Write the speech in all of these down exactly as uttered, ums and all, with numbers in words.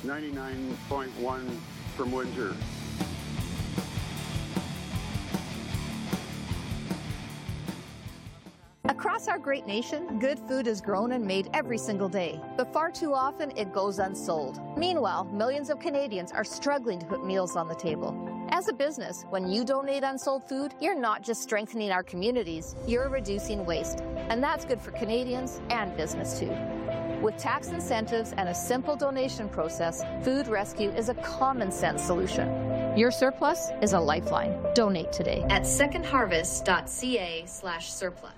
ninety-nine point one from Windsor. Across our great nation, good food is grown and made every single day, but far too often it goes unsold. Meanwhile, millions of Canadians are struggling to put meals on the table. As a business, when you donate unsold food, you're not just strengthening our communities, you're reducing waste. And that's good for Canadians and business too. With tax incentives and a simple donation process, Food Rescue is a common sense solution. Your surplus is a lifeline. Donate today at secondharvest.ca slash surplus.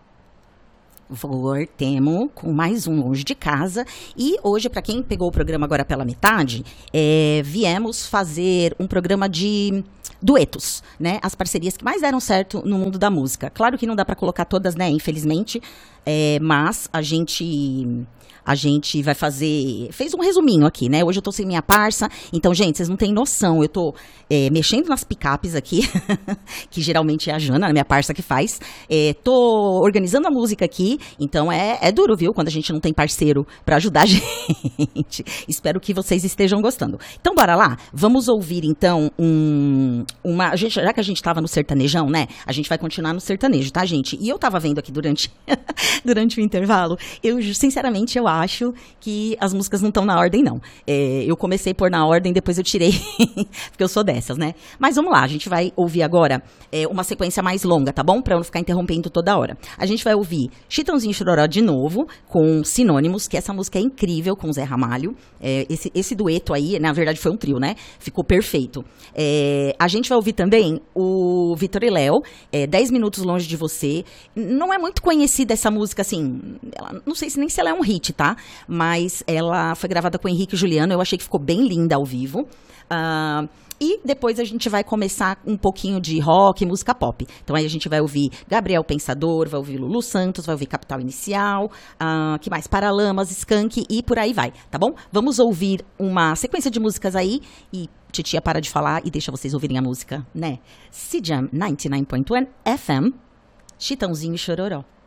Voltemos com mais um Longe de Casa. E hoje, para quem pegou o programa agora pela metade, é, viemos fazer um programa de duetos, né? As parcerias que mais deram certo no mundo da música. Claro que não dá para colocar todas, né? Infelizmente, é, mas a gente... A gente vai fazer... Fez um resuminho aqui, né? Hoje eu tô sem minha parça. Então, gente, vocês não têm noção. Eu tô é, mexendo nas picapes aqui, que geralmente é a Jana, a minha parça, que faz. É, tô organizando a música aqui. Então, é, é duro, viu? Quando a gente não tem parceiro pra ajudar a gente. Espero que vocês estejam gostando. Então, bora lá? Vamos ouvir, então, um, uma... A gente, já que a gente tava no sertanejão, né? A gente vai continuar no sertanejo, tá, gente? E eu tava vendo aqui durante, durante o intervalo. Eu, sinceramente, eu acho que as músicas não estão na ordem, não. É, eu comecei a pôr na ordem, depois eu tirei, porque eu sou dessas, né? Mas vamos lá, a gente vai ouvir agora é, uma sequência mais longa, tá bom? Pra eu não ficar interrompendo toda hora. A gente vai ouvir Chitãozinho e Chororó de novo, com Sinônimos, que essa música é incrível, com Zé Ramalho. É, esse, esse dueto aí, na verdade, foi um trio, né? Ficou perfeito. É, a gente vai ouvir também o Vitor e Léo, é, dez minutos longe de você. Não é muito conhecida essa música, assim, ela, não sei se nem se ela é um hit, tá? Mas ela foi gravada com o Henrique e Juliano, eu achei que ficou bem linda ao vivo. Uh, e depois a gente vai começar um pouquinho de rock, música pop. Então aí a gente vai ouvir Gabriel Pensador, vai ouvir Lulu Santos, vai ouvir Capital Inicial, uh, que mais? Paralamas, Skank e por aí vai, tá bom? Vamos ouvir uma sequência de músicas aí e Titia para de falar e deixa vocês ouvirem a música, né? C J A M noventa e nove ponto um F M, Chitãozinho e Chororó.